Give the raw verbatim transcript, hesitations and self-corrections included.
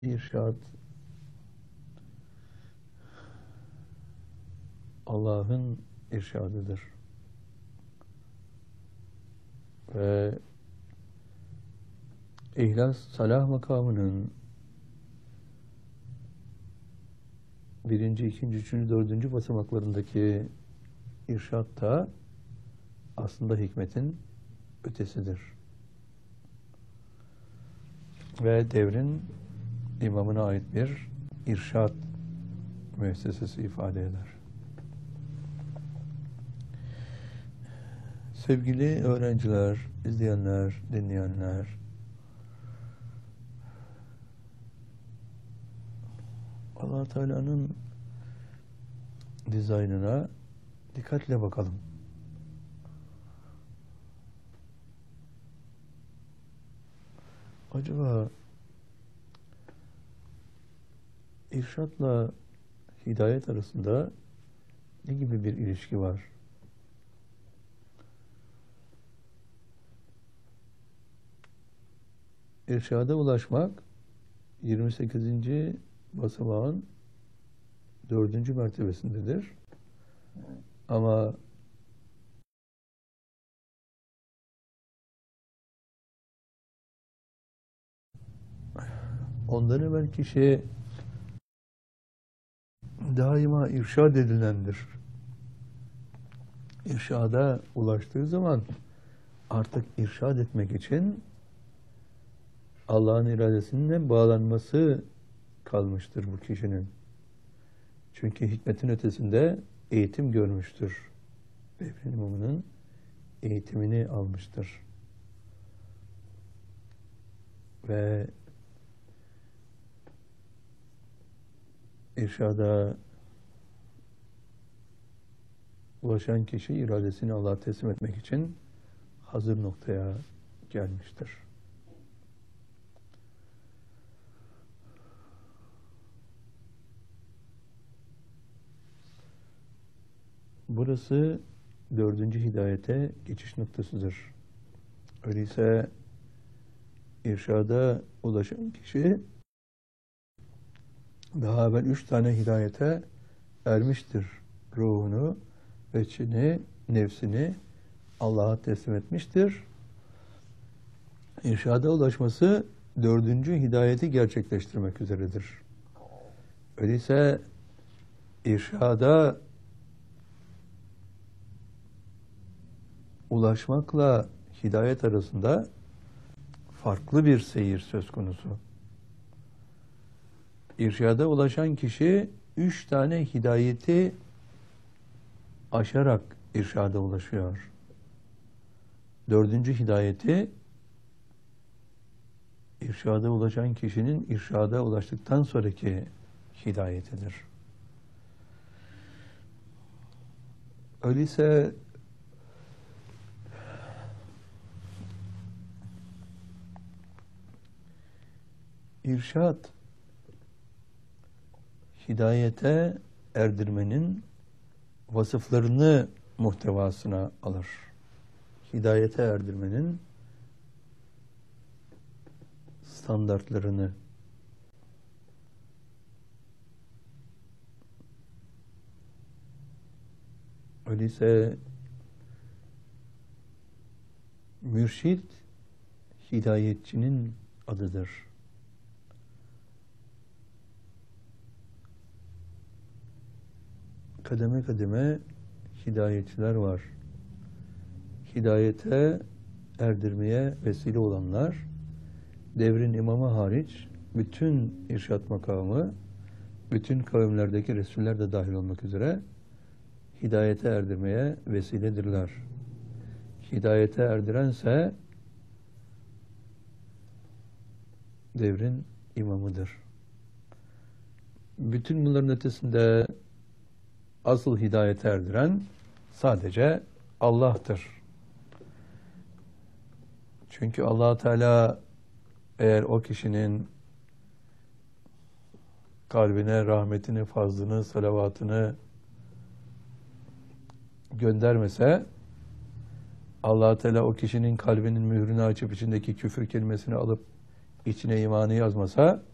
İrşad Allah'ın irşadıdır. Ve İhlas Salah makamının birinci, ikinci, üçüncü, dördüncü basamaklarındaki irşad da aslında hikmetin ötesidir. Ve devrin imamına ait bir irşad müessesesi ifade eder. Sevgili öğrenciler, izleyenler, dinleyenler, Allah Teala'nın dizaynına dikkatle bakalım. Acaba irşatla hidayet arasında ne gibi bir ilişki var? İrşada ulaşmak yirmi sekizinci basamağın dördüncü mertebesindedir. Ama ondan evvel kişi daima irşad edilendir. İrşada ulaştığı zaman artık irşad etmek için Allah'ın iradesine bağlanması kalmıştır bu kişinin. Çünkü hikmetin ötesinde eğitim görmüştür. Devrin imamının eğitimini almıştır. Ve irşada ulaşan kişi iradesini Allah'a teslim etmek için hazır noktaya gelmiştir. Burası dördüncü hidayete geçiş noktasıdır. Öyleyse irşada ulaşan kişi daha evvel üç tane hidayete ermiştir. Ruhunu, içini, nefsini Allah'a teslim etmiştir. İrşada ulaşması dördüncü hidayeti gerçekleştirmek üzeredir. Öyleyse irşada ulaşmakla hidayet arasında farklı bir seyir söz konusu. İrşada ulaşan kişi üç tane hidayeti aşarak irşada ulaşıyor. Dördüncü hidayeti irşada ulaşan kişinin irşada ulaştıktan sonraki hidayetidir. Öyleyse irşad hidayete erdirmenin vasıflarını muhtevasına alır. Hidayete erdirmenin standartlarını. Öyleyse mürşid hidayetçinin adıdır. Kademe kademe hidayetçiler var. Hidayete erdirmeye vesile olanlar, devrin imamı hariç bütün irşad makamı, bütün kavimlerdeki Resuller de dahil olmak üzere hidayete erdirmeye vesiledirler. Hidayete erdirense devrin imamıdır. Bütün bunların ötesinde asıl hidayete erdiren sadece Allah'tır. Çünkü Allah Teala eğer o kişinin kalbine rahmetini, fazlını, salavatını göndermese, Allah Teala o kişinin kalbinin mührünü açıp içindeki küfür kelimesini alıp içine imanı yazmasa,